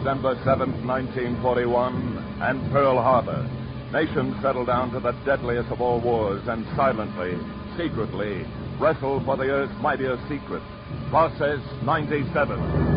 December 7th, 1941, and Pearl Harbor. Nations settled down to the deadliest of all wars and silently, secretly, wrestled for the Earth's mightiest secret, Process 97.